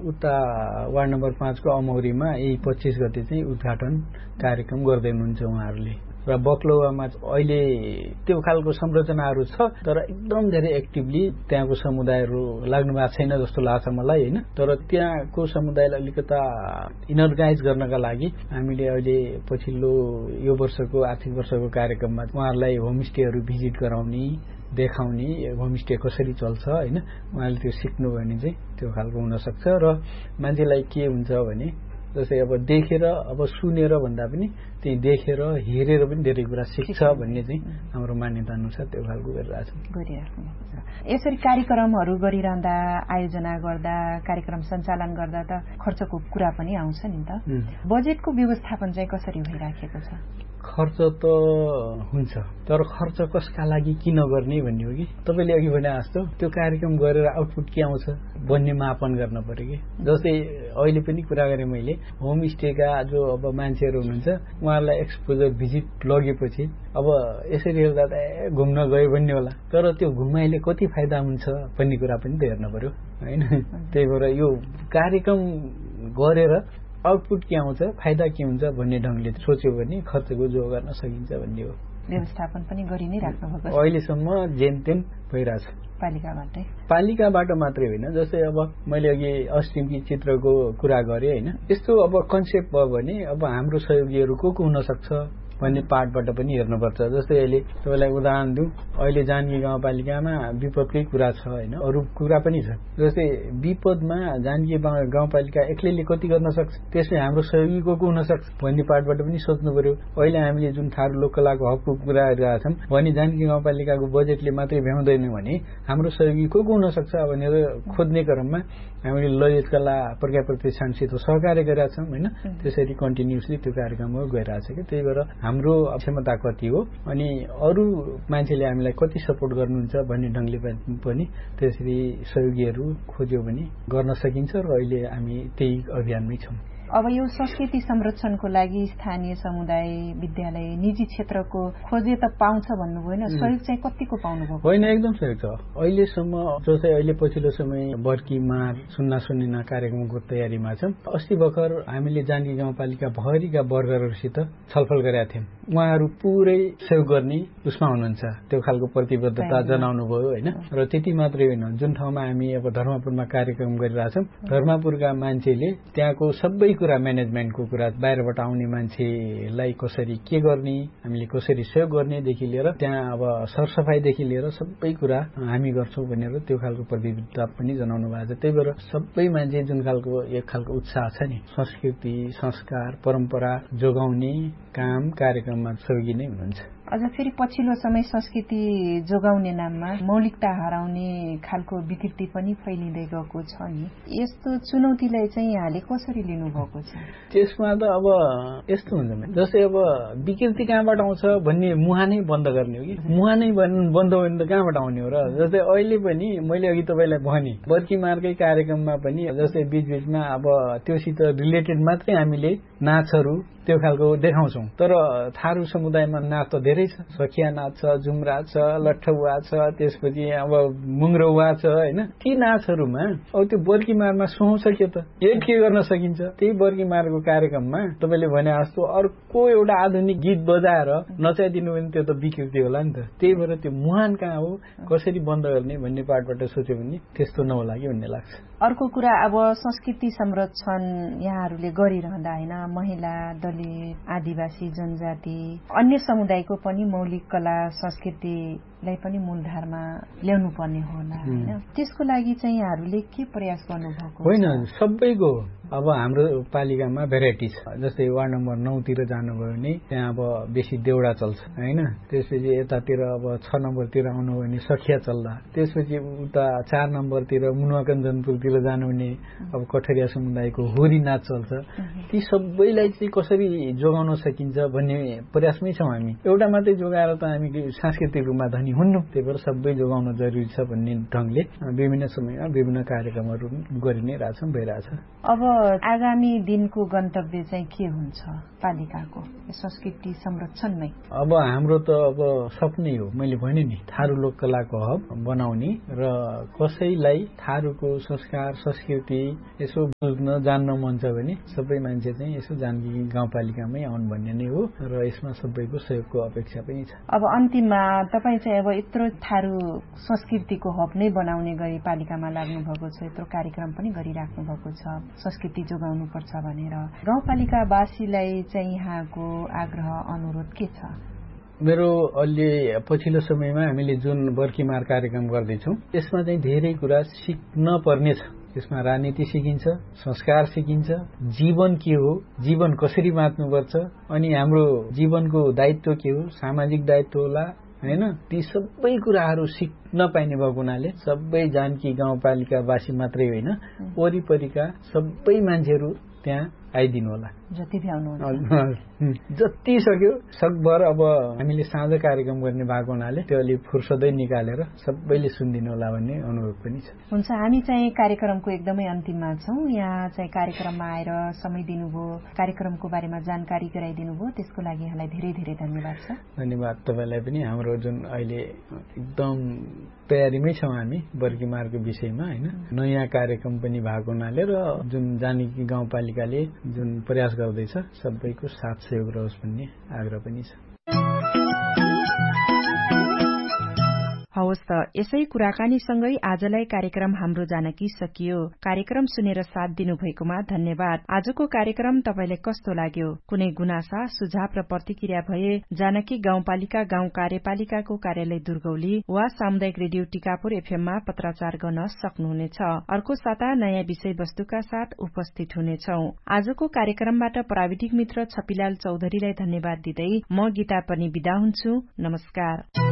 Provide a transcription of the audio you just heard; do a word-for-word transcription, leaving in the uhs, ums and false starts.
उता ward number पाँचको अमौरीमा यही पच्चीस गते चाहिँ उद्घाटन कार्यक्रम गर्दै हुनुहुन्छ उहाँहरूले र बक्लौवामा अहिले त्यो खालको संरचनाहरू छ तर एकदम धेरै एक्टिभली त्यहाँको समुदायहरू लाग्नु भएको छैन जस्तो लाग्छ मलाई हैन तर त्यहाँको समुदायलाई अलिकता इनर्गाइज गर्नका लागि हामीले अहिले पछिल्लो यो वर्षको आर्थिक वर्षको कार्यक्रममा उहाँहरूलाई होमस्टेहरू भिजिट गराउने देखाउने होमस्टे कसरी चल्छ हैन उहाँले त्यो सिक्नु भने चाहिँ त्यो खालको हुन सक्छ र मान्छेलाई के हुन्छ भने जस्तै अब देखेर अब सुनेर भन्दा पनि त्यही देखेर हेरेर पनि धेरै कुरा सिक्छ भन्ने चाहिँ हाम्रो मान्यता अनुसार त्यो खालको गरिरहेछ गरिराख्नु यसरी कार्यक्रमहरू गरिरहँदा आयोजना गर्दा कार्यक्रम सञ्चालन गर्दा त खर्चको कुरा पनि आउँछ नि त बजेटको व्यवस्थापन चाहिँ कसरी भइराखेको छ खर्च त हुन्छ तर खर्च कसका लागि किन गर्ने भन्ने हो कि तपाईले अघि भने जस्तो त्यो कार्यक्रम गरेर आउटपुट के आउँछ भन्ने मापन गर्न पर्यो कि जस्तै अहिले पनि कुरा गरे मैले होमस्टेका जो अब मान्छेहरू हुनुहुन्छ उहाँहरूलाई एक्सपोजर भिजिट लगेपछि अब यसरी हेर्दा त घुम्न गयो भन्ने होला तर त्यो घुमाइले कति फाइदा हुन्छ भन्ने कुरा पनि त हेर्न पर्यो हैन त्यही भएर यो कार्यक्रम गरेर आउटपुट के आउँछ फाइदा के हुन्छ भन्ने ढंगले सोच्यो भने खर्चको जो गर्न सकिन्छ भन्ने हो व्यवस्थापन पनि गरि नै राख्नु भएको छ अहिलेसम्म जेनतेन भइरहेछ पालिकाबाटै पालिकाबाट मात्रै होइन जस्तै अब मैले अघि अस्टिमकी चित्रको कुरा गरे हैन यस्तो अब कन्सेप्ट भयो भने अब हाम्रो सहयोगीहरू को को हुन सक्छ भन्ने पार्टबाट पनि हेर्नुपर्छ जस्तै अहिले तपाईलाई उदाहरण दिउँ अहिले जानकी गाउँपालिकामा विपदकै कुरा छ हैन अरु कुरा पनि छ जस्तै विपदमा जानकी गाउँपालिका एक्लैले कति गर्न सक्छ त्यसले हाम्रो सहयोगी को को हुन सक्छ भन्ने पार्टबाट पनि सोच्नु पर्यो अहिले हामीले जुन थारू लोककलाको हकको कुरा गरिरहेका छौं भने जानकी गाउँपालिकाको बजेटले मात्रै भ्याउँदैन भने हाम्रो सहयोगी को को हुन सक्छ भनेर खोज्ने क्रममा हामीले ललित कला प्रज्ञा प्रतिष्ठानसित सहकार्य गरेका छौं हैन त्यसरी कन्टिन्युअसली त्यो कार्यक्रम गइरहेछ के त्यही भएर हाम्रो क्षमता कति हो अनि अरु मान्छेले हामीलाई कति सपोर्ट गर्नुहुन्छ भन्ने ढंगले पनि त्यसरी सहयोगीहरू खोज्यो भने गर्न सकिन्छ र अहिले हामी त्यही अभियानमै छौं अब यो संस्कृति संरक्षणको लागि स्थानीय समुदाय विद्यालय निजी क्षेत्रको खोजे त पाउँछ भन्नुभयो हैन सहयोग चाहिँ कतिको पाउनु भयो होइन एकदम सहयोग छ अहिलेसम्म जो चाहिँ अहिले पछिल्लो समय बर्की मार सुन्ना सुनिना कार्यक्रमको तयारीमा छौं अस्ति भर्खर हामीले जानकी गाउँपालिका भरिका वर्गहरुसित छलफल गरेका थियौं उहाँहरू पुरै सहयोग गर्ने उसमा हुनुहुन्छ त्यो खालको प्रतिबद्धता जनाउनु भयो हैन र त्यति मात्रै होइन जुन ठाउँमा हामी अब धर्मपुरमा कार्यक्रम गरिरहेछौं धर्मपुरका मान्छेले त्यहाँको सबै कुरा म्यानेजमेन्टको कुरा बाहिरबाट आउने मान्छेलाई कसरी के गर्ने हामीले कसरी सहयोग गर्ने देखि लिएर त्यहाँ अब सरसफाईदेखि लिएर सबै कुरा हामी गर्छौं भनेर त्यो खालको प्रतिबद्धता पनि जनाउनु भएको छ त्यही भएर सबै मान्छे जुन खालको एक खालको उत्साह छ नि संस्कृति संस्कार परम्परा जोगाउने काम कार्यक्रममा सहयोगी नै हुनुहुन्छ अझ फेरि पछिल्लो समय संस्कृति जोगाउने नाममा मौलिकता हराउने खालको विकृति पनि फैलिँदै गएको छ नि यस्तो चुनौतीलाई चाहिँ यहाँले कसरी लिनु भएको छ त्यसमा त अब यस्तो हुन्छ जस्तै अब विकृति कहाँबाट आउँछ भन्ने मुहानै बन्द गर्ने हो कि मुहानै बन्द भने त कहाँबाट आउने हो र जस्तै अहिले पनि मैले अघि तपाईलाई भने बर्की मार्कै कार्यक्रममा पनि जस्तै बीचबीचमा अब त्योसित रिलेटेड मात्रै हामीले नाचहरू त्यो खालको देखाउँछौं तर थारू समुदायमा नाच त धेरै छ सखिया नाच छ जुम्रा छ लट्ठुवा छ त्यसपछि अब मुङ्ग्रोवा छ हैन ती नाचहरुमा अब त्यो बर्की मारमा सुहाउँछ के त एक के गर्न सकिन्छ त्यही बर्की मारको कार्यक्रममा तपाईले भने जस्तो अर्को एउटा आधुनिक गीत बजाएर नचाइदिनु भने त्यो त विकृति होला नि त त्यही भएर त्यो मुहान कहाँ हो कसरी बन्द गर्ने भन्ने पार्टबाट सोच्यो भने त्यस्तो नहोला कि भन्ने लाग्छ अर्को कुरा अब संस्कृति संरक्षण यहाँहरूले गरिरहँदा हैन महिला दलित आदिवासी जनजाति अन्य समुदायको पनि मौलिक कला संस्कृतिलाई पनि मूलधारमा ल्याउनु पर्ने होला हैन त्यसको लागि चाहिँ यहाँहरूले के प्रयास गर्नुभएको होइन सबैको अब हाम्रो पालिकामा भेराइटी छ जस्तै वार्ड नम्बर नौ तिर जानुभयो भने त्यहाँ अब बेसी देउडा चल्छ हैन त्यसपछि यतातिर अब छ नम्बरतिर आउनु भने सखिया चल्दा त्यसपछि उता चार नम्बरतिर मुनुवाकञ्चनपुरतिर जानु भने अब कठरिया समुदायको होरी नाच चल्छ ती सबैलाई चाहिँ कसरी कसरी जोगाउन सकिन्छ भन्ने प्रयासमै छौँ हामी। एउटा मात्रै जोगाएर त हामी सांस्कृतिक रूपमा धनी हुन्नौँ, त्यही भएर सबै जोगाउन जरुरी छ भन्ने ढंगले विभिन्न समयमा विभिन्न कार्यक्रमहरू गरि नै रहेछौँ, भइरहेछ। अब आगामी दिनको गन्तव्य चाहिँ के हुन्छ पालिकाको संस्कृति संरक्षणमै? अब हाम्रो त अब सपनै हो, मैले भने नि थारू लोककलाको हब बनाउने र कसैलाई थारूको संस्कार संस्कृति यसो बुझ्न जान्न मन छ भने सबै मान्छे चाहिँ यसो जानकी गाउँपालिकामै आउन् भन्ने नै हो र यसमा सबैको सहयोगको अपेक्षा पनि छ। अब अन्तिममा तपाईँ चाहिँ अब यत्रो थारू संस्कृतिको हब नै बनाउने गरी पालिकामा लाग्नु भएको छ, यत्रो कार्यक्रम पनि गरिराख्नु भएको छ संस्कृति जोगाउनु पर्छ भनेर, गाउँपालिकावासीलाई चाहिँ यहाँको आग्रह अनुरोध के छ? मेरो अहिले पछिल्लो समयमा हामीले जुन बर्कीमार कार्यक्रम गर्दैछौँ यसमा चाहिँ धेरै कुरा सिक्न पर्ने छ। यसमा राजनीति सिकिन्छ, संस्कार सिकिन्छ, जीवन के हो, जीवन कसरी बाँच्नुपर्छ, अनि हाम्रो जीवनको दायित्व के हो, सामाजिक दायित्व होला हैन, ती सबै कुराहरू सिक्न पाइने भएको हुनाले सबै जानकी गाउँपालिकावासी मात्रै होइन वरिपरिका सबै मान्छेहरू त्यहाँ आइदिनु होला। जति भ्याउनुहुन्छ जति सक्यो सकभर। अब हामीले साँझ कार्यक्रम गर्ने भएको हुनाले त्यो अलि फुर्सदै निकालेर सबैले सुनिदिनु होला भन्ने अनुरोध पनि छ। हुन्छ, हामी चाहिँ कार्यक्रमको एकदमै अन्तिममा छौँ। यहाँ चाहिँ कार्यक्रममा आएर समय दिनुभयो, कार्यक्रमको बारेमा जानकारी गराइदिनु भयो, त्यसको लागि यहाँलाई धेरै धेरै धन्यवाद छ। धन्यवाद तपाईँलाई पनि। हाम्रो जुन अहिले एकदम तयारीमै छौँ हामी बर्कीमारको विषयमा होइन, नयाँ कार्यक्रम पनि भएको हुनाले र जुन जानकी गाउँपालिकाले जुन प्रयास गर्दैछ सबैको साथ सहयोग रहोस् भन्ने आग्रह पनि छ। हवस् त, यसै कुराकानीसँगै आजलाई कार्यक्रम हाम्रो जानकी सकियो। कार्यक्रम सुनेर साथ दिनुभएकोमा धन्यवाद। आजको कार्यक्रम तपाईलाई कस्तो लाग्यो? कुनै गुनासा सुझाव र प्रतिक्रिया भए जानकी गाउँपालिका गाउँ कार्यपालिकाको कार्यालय दुर्गौली वा सामुदायिक रेडियो टिकापुर एफएममा पत्राचार गर्न सक्नुहुनेछ। अर्को साता नयाँ विषयवस्तुका साथ उपस्थित हुनेछौं। आजको कार्यक्रमबाट प्राविधिक मित्र छपिलाल चौधरीलाई धन्यवाद दिँदै म गीता पनि बिदा हुन्छु। नमस्कार।